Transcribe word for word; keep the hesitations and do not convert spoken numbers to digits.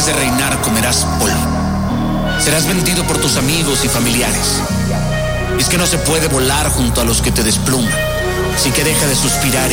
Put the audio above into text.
Después de reinar comerás polvo. Serás vendido por tus amigos y familiares. Y es que no se puede volar junto a los que te despluman, sin que deje de suspirar